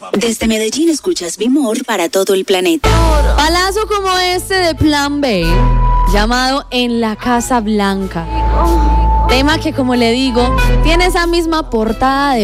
Desde Medellín escuchas Bimor para todo el planeta. Palazo como este de Plan B, llamado En la Casa Blanca. Tema que, como le digo, tiene esa misma portada de